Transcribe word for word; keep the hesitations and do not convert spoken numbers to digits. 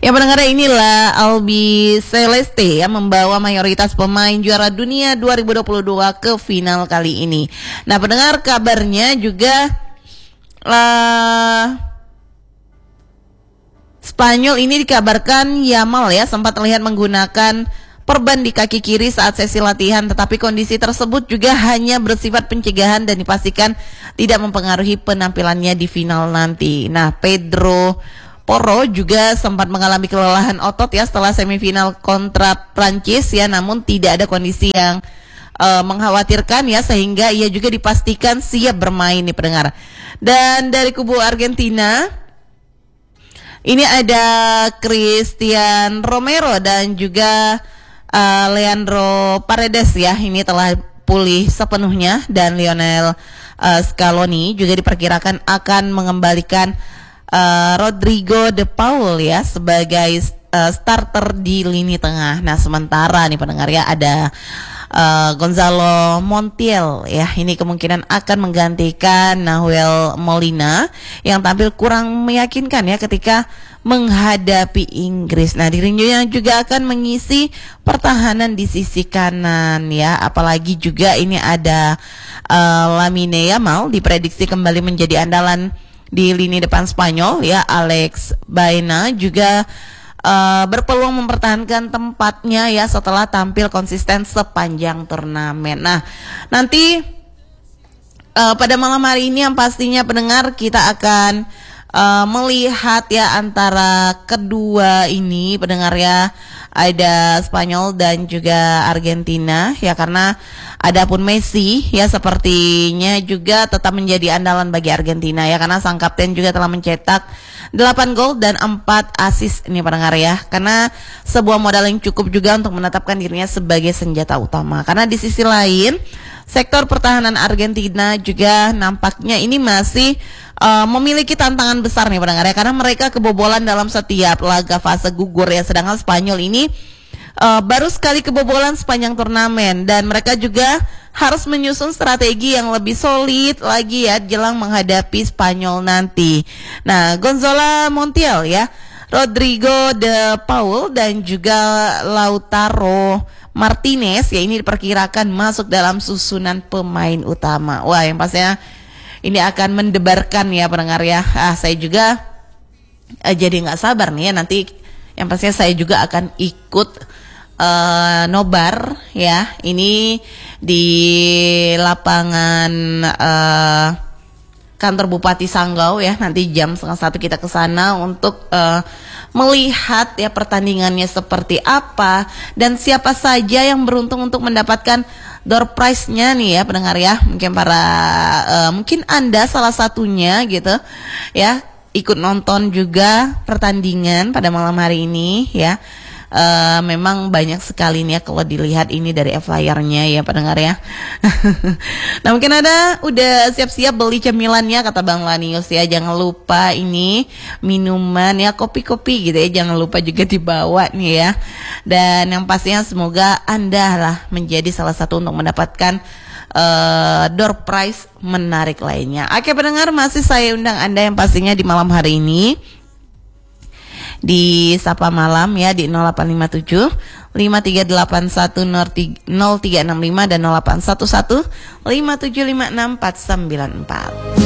Ya pendengar, inilah Albi Celeste yang membawa mayoritas pemain juara dunia dua ribu dua puluh dua ke final kali ini. Nah pendengar, kabarnya juga uh, Spanyol ini dikabarkan Yamal ya sempat terlihat menggunakan perban di kaki kiri saat sesi latihan, tetapi kondisi tersebut juga hanya bersifat pencegahan dan dipastikan tidak mempengaruhi penampilannya di final nanti. Nah, Pedro Porro juga sempat mengalami kelelahan otot ya setelah semifinal kontra Prancis ya, namun tidak ada kondisi yang uh, mengkhawatirkan ya, sehingga ia juga dipastikan siap bermain nih pendengar. Dan dari kubu Argentina ini ada Christian Romero dan juga uh, Leandro Paredes ya, ini telah pulih sepenuhnya, dan Lionel uh, Scaloni juga diperkirakan akan mengembalikan uh, Rodrigo de Paul ya sebagai uh, starter di lini tengah. Nah sementara nih pendengar ya ada Uh, Gonzalo Montiel ya, ini kemungkinan akan menggantikan Nahuel Molina yang tampil kurang meyakinkan ya ketika menghadapi Inggris. Nah dirinya juga akan mengisi pertahanan di sisi kanan ya, apalagi juga ini ada uh, Lamine Yamal diprediksi kembali menjadi andalan di lini depan Spanyol ya. Alex Baena juga Uh, berpeluang mempertahankan tempatnya ya setelah tampil konsisten sepanjang turnamen. Nah nanti uh, pada malam hari ini yang pastinya pendengar kita akan uh, melihat ya antara kedua ini pendengar ya, ada Spanyol dan juga Argentina ya, karena adapun Messi ya sepertinya juga tetap menjadi andalan bagi Argentina ya, karena sang kapten juga telah mencetak delapan gol dan empat assist ini pendengar ya, karena sebuah modal yang cukup juga untuk menetapkan dirinya sebagai senjata utama. Karena di sisi lain sektor pertahanan Argentina juga nampaknya ini masih uh, memiliki tantangan besar nih pendengar ya, karena mereka kebobolan dalam setiap laga fase gugur ya, sedangkan Spanyol ini uh, baru sekali kebobolan sepanjang turnamen, dan mereka juga harus menyusun strategi yang lebih solid lagi ya jelang menghadapi Spanyol nanti. Nah, Gonzalo Montiel ya, Rodrigo de Paul dan juga Lautaro Martinez ya, ini diperkirakan masuk dalam susunan pemain utama. Wah, yang pastinya ini akan mendebarkan ya pendengar ya. Ah, saya juga eh, jadi nggak sabar nih ya, nanti yang pastinya saya juga akan ikut Uh, nobar ya, ini di lapangan uh, kantor Bupati Sanggau ya, nanti jam setengah satu kita ke sana untuk uh, melihat ya pertandingannya seperti apa dan siapa saja yang beruntung untuk mendapatkan door prize-nya nih ya pendengar ya. Mungkin para uh, mungkin Anda salah satunya gitu ya, ikut nonton juga pertandingan pada malam hari ini ya. Uh, memang banyak sekali nih ya kalau dilihat ini dari flyernya ya pendengar ya. Nah mungkin ada udah siap-siap beli cemilannya kata Bang Lanius ya, jangan lupa ini minuman ya, kopi-kopi gitu ya, jangan lupa juga dibawa nih ya. Dan yang pastinya semoga Anda lah menjadi salah satu untuk mendapatkan uh, door prize menarik lainnya. Oke pendengar, masih saya undang Anda yang pastinya di malam hari ini di Sapa Malam ya di nol delapan lima tujuh lima tiga delapan satu nol tiga enam lima dan nol delapan satu satu lima tujuh lima enam empat sembilan empat.